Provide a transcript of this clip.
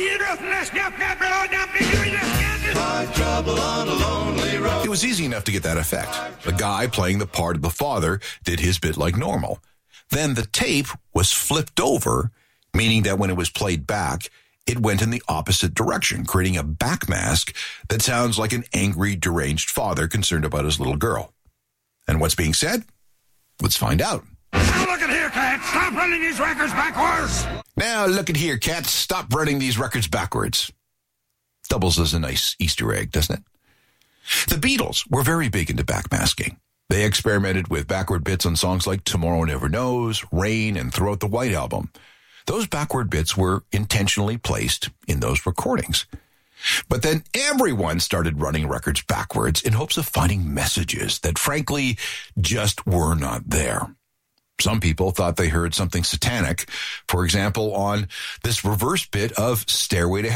Trouble on a lonely road. It was easy enough to get that effect. The guy playing the part of the father did his bit like normal. Then the tape was flipped over, meaning that when it was played back, it went in the opposite direction, creating a backmask that sounds like an angry, deranged father concerned about his little girl. And what's being said? Let's find out. Now look at here, cat. Stop running these records backwards. Now look at here, cat. Stop running these records backwards. Doubles as a nice Easter egg, doesn't it? The Beatles were very big into backmasking. They experimented with backward bits on songs like Tomorrow Never Knows, Rain, and Throughout the White Album. Those backward bits were intentionally placed in those recordings. But then everyone started running records backwards in hopes of finding messages that frankly just were not there. Some people thought they heard something satanic, for example, on this reverse bit of Stairway to